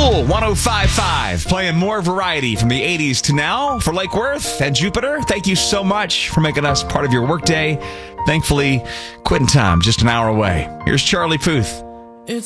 Cool 105.5, playing more variety from the 80s to now for Lake Worth and Jupiter. Thank you so much for making us part of your workday. Thankfully, quitting time just an hour away. Here's Charlie Puth.